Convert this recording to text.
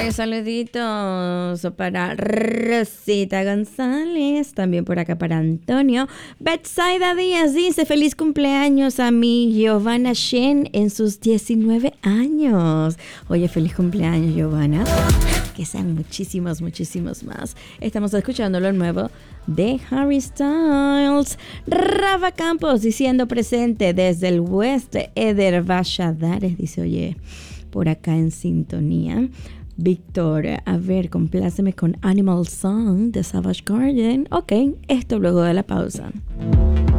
Ay, saluditos para Rosita González, también por acá para Antonio. Betsaida Díaz dice, feliz cumpleaños a mi Giovanna Shen en sus 19 años. Oye, feliz cumpleaños, Giovanna. Que sean muchísimos, muchísimos más. Estamos escuchando lo nuevo de Harry Styles. Rafa Campos diciendo presente desde el oeste. Eder Valladares dice, oye, por acá en sintonía. Víctor, a ver, compláceme con Animal Song de Savage Garden. Ok, esto luego de la pausa.